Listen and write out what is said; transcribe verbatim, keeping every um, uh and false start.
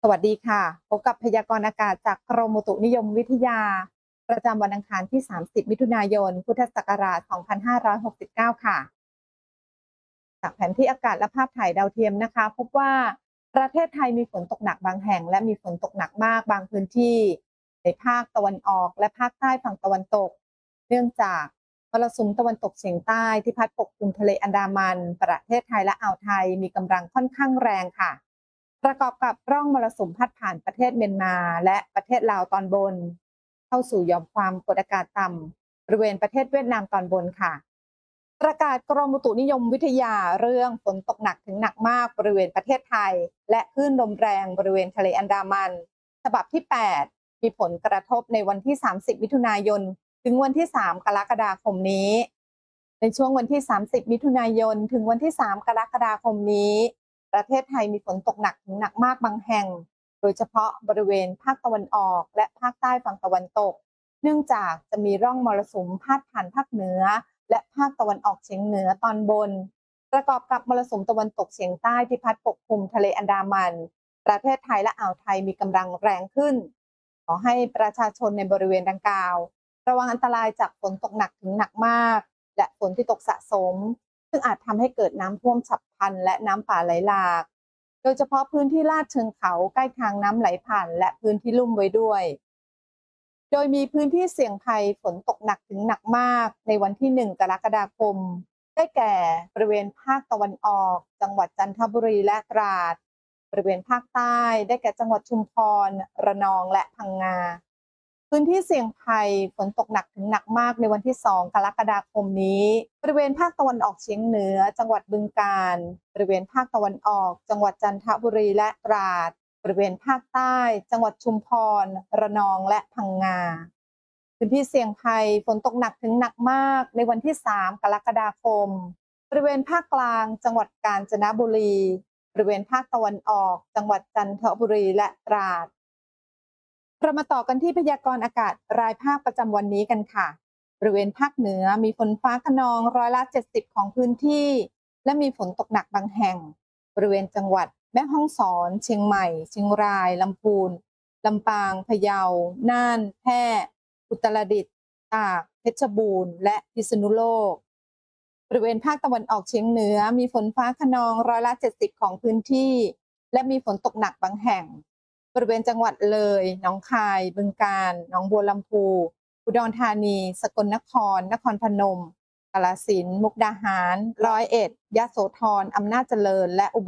สวัสดีค่ะพบกับพยากรณ์อากาศจากกรมอุตุนิยมวิทยาประจำวันอังคารที่ สามสิบ มิถุนายน พุทธศักราช สองพันห้าร้อยหกสิบเก้า ค่ะจากแผนที่อากาศและภาพถ่ายดาวเทียมนะคะพบว่าประเทศไทยมีฝนตกหนักบางแห่งและมีฝนตกหนักมากบางพื้นที่ในภาคตะวันออกและภาคใต้ฝั่งตะวันตกเนื่องจากมรสุมตะวันตกเฉียงใต้ที่พัดปกคลุมทะเลอันดามันประเทศไทยและอ่าวไทยมีกำลังค่อนข้างแรงค่ะประกอบกับร่องมรสุมพัดผ่านประเทศเมียนมาและประเทศลาวตอนบนเข้าสู่หย่อมความกดอากาศต่ำบริเวณประเทศเวียดนามตอนบนค่ะ ประกาศกรมอุตุนิยมวิทยาเรื่องฝนตกหนักถึงหนักมากบริเวณประเทศไทยและคลื่นลมแรงบริเวณทะเลอันดามันฉบับที่ แปด มีผลกระทบในวันที่ สามสิบ มิถุนายนถึงวันที่ สาม กรกฎาคมนี้ในช่วงวันที่ สามสิบ มิถุนายนถึงวันที่ สาม กรกฎาคมนี้ประเทศไทยมีฝนตกหนักถึงหนักมากบางแห่งโดยเฉพาะบริเวณภาคตะวันออกและภาคใต้ฝั่งตะวันตกเนื่องจากจะมีร่องมรสุมพาดผ่านภาคเหนือและภาคตะวันออกเฉียงเหนือตอนบนประกอบกับมรสุมตะวันตกเฉียงใต้ที่พัดปกคลุมทะเลอันดามันประเทศไทยและอ่าวไทยมีกำลังแรงขึ้นขอให้ประชาชนในบริเวณดังกล่าวระวังอันตรายจากฝนตกหนักถึงหนักมากและฝนที่ตกสะสมซึ่งอาจทำให้เกิดน้ำท่วมฉับพลันและน้ำป่าไหลหลากโดยเฉพาะพื้นที่ลาดเชิงเขาใกล้ทางน้ำไหลผ่านและพื้นที่ลุ่มไว้ด้วยโดยมีพื้นที่เสี่ยงภัยฝนตกหนักถึงหนักมากในวันที่ หนึ่ง กรกฎาคมได้แก่บริเวณภาคตะวันออกจังหวัดจันทบุรีและตราดบริเวณภาคใต้ได้แก่จังหวัดชุมพรระนองและพังงาพื้นที่เสี่ยงภัยฝนตกหนักถึงหนักมากในวันที่ สอง กรกฎาคมนี้บริเวณภาคตะวันออกเฉียงเหนือจังหวัดบึงกาฬบริเวณภาคตะวันออกจังหวัดจันทบุรีและตราดบริเวณภาคใต้จังหวัดชุมพรระนองและพังงาพื้นที่เสี่ยงภัยฝนตกหนักถึงหนักมากในวันที่ สาม กรกฎาคมบริเวณภาคกลางจังหวัดกาญจนบุรีบริเวณภาคตะวันออกจังหวัดจันทบุรีและตราดเรามาต่อกันที่พยากรณ์อากาศรายภาคประจำวันนี้กันค่ะบริเวณภาคเหนือมีฝนฟ้าคะนองร้อยละเจ็ดสิบของพื้นที่และมีฝนตกหนักบางแห่งบริเวณจังหวัดแม่ฮ่องสอนเชียงใหม่เชียงรายลำพูนลำปางพะเยาน่านแพร่อุตรดิตถ์ตากเพชรบูรณ์และพิษณุโลกบริเวณภาคตะวันออกเฉียงเหนือมีฝนฟ้าคะนองร้อยละเจ็ดสิบของพื้นที่และมีฝนตกหนักบางแห่งบริเวณจังหวัดเลยหนองคายบึงกาฬหนองบัวลำพูอุดรธานีสกลนครนครพนมกาฬสินธุ์มุกดาหารร้อยเอ็ดยโสธรอำนาจเจริญและอุบล